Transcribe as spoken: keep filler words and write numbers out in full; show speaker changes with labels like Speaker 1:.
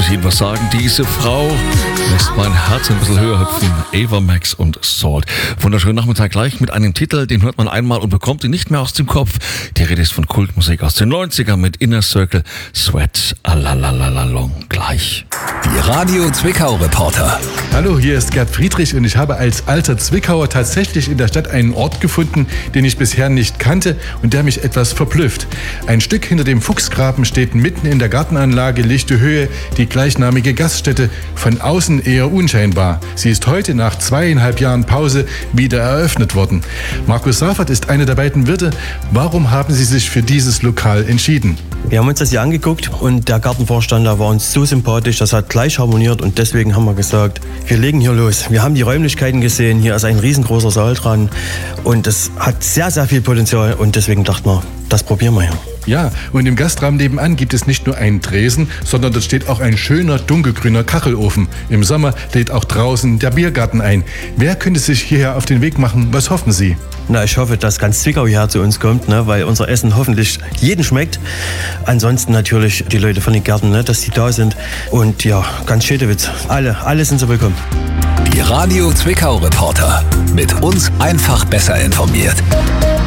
Speaker 1: ich Ihnen was sagen? Diese Frau lässt mein Herz ein bisschen höher hüpfen. Ava Max und Salt. Wunderschönen Nachmittag gleich mit einem Titel, den hört man einmal und bekommt ihn nicht mehr aus dem Kopf. Die Rede ist von Kultmusik aus den neunzigern mit Inner Circle, Sweat, alalalalong. Gleich.
Speaker 2: Die Radio Zwickau Reporter.
Speaker 3: Hallo, hier ist Gerd Friedrich und ich habe als alter Zwickauer tatsächlich in der Stadt einen Ort gefunden, den ich bisher nicht kannte und der mich etwas verblüfft. Ein Stück hinter dem Fuchsgraben steht mitten in der Gartenanlage Lichte Höhe die gleichnamige Gaststätte, von außen eher unscheinbar. Sie ist heute nach zweieinhalb Jahren Pause wieder eröffnet worden. Markus Safert ist einer der beiden Wirte. Warum haben Sie sich für dieses Lokal entschieden?
Speaker 4: Wir haben uns das hier angeguckt und der Gartenvorstand da war uns so sympathisch, das hat gleich harmoniert und deswegen haben wir gesagt, wir legen hier los. Wir haben die Räumlichkeiten gesehen, hier ist ein riesengroßer Saal dran und das hat sehr, sehr viel Potenzial und deswegen dachten wir, das probieren wir hier.
Speaker 3: Ja, und im Gastraum nebenan gibt es nicht nur einen Tresen, sondern dort steht auch ein schöner dunkelgrüner Kachelofen. Im Sommer lädt auch draußen der Biergarten ein. Wer könnte sich hierher auf den Weg machen? Was hoffen Sie?
Speaker 4: Na, ich hoffe, dass ganz Zwickau hierher zu uns kommt, ne, weil unser Essen hoffentlich jedem schmeckt. Ansonsten natürlich die Leute von den Gärten, ne, dass die da sind. Und ja, ganz Schädewitz. Alle, alle sind so willkommen.
Speaker 2: Die Radio Zwickau Reporter. Mit uns einfach besser informiert.